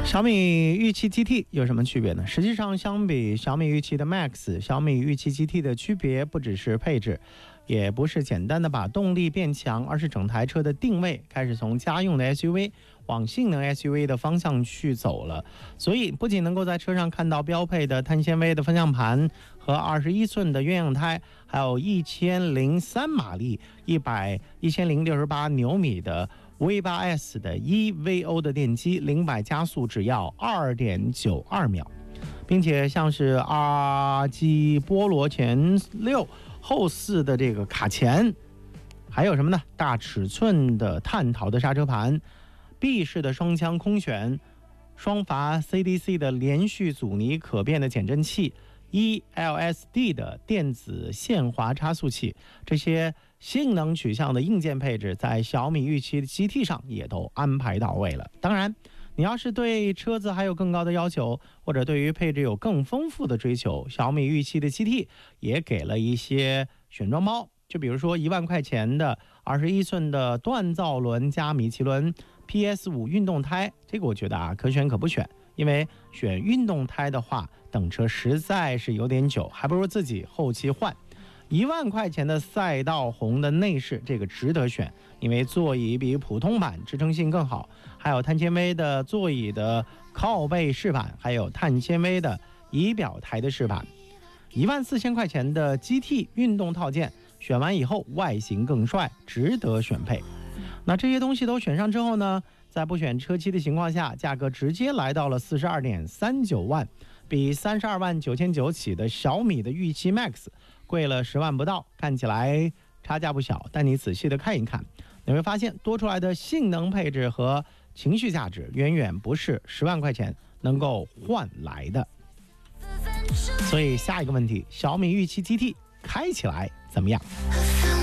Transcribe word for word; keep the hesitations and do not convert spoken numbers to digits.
小米预期 G T 有什么区别呢？实际上，相比小米预期的 Max， 小米预期 G T 的区别不只是配置，也不是简单的把动力变强，而是整台车的定位开始从家用的 S U V 往性能 S U V 的方向去走了。所以，不仅能够在车上看到标配的碳纤维的方向盘和二十一寸的鸳鸯胎，还有一千零三马力、一百一千零六十八牛米的 V 八 S 的 E V O 的电机，零百加速只要 二点九二秒，并且像是 R G 菠萝前六后四的这个卡钳，还有什么呢？大尺寸的碳陶的刹车盘， B 式的双腔空悬，双阀 C D C 的连续阻尼可变的减震器， E L S D 的电子限滑差速器，这些性能取向的硬件配置在小米预期的 G T 上也都安排到位了。当然，你要是对车子还有更高的要求，或者对于配置有更丰富的追求，小米预期的 G T 也给了一些选装包，就比如说一万块钱的二十一寸的锻造轮加米其林 P S 五 运动胎，这个我觉得啊可选可不选，因为选运动胎的话等车实在是有点久，还不如自己后期换。一万块钱的赛道红的内饰，这个值得选，因为座椅比普通版支撑性更好，还有碳纤维的座椅的靠背饰板，还有碳纤维的仪表台的饰板。一万四千块钱的 G T 运动套件，选完以后外形更帅，值得选配。那这些东西都选上之后呢，在不选车漆的情况下，价格直接来到了 四十二点三九万，比三十二万九千九起的小米的预期 Max 贵了十万不到，看起来差价不小，但你仔细的看一看，你会发现多出来的性能配置和情绪价值远远不是十万块钱能够换来的。所以下一个问题，小米预期 G T 开起来怎么样？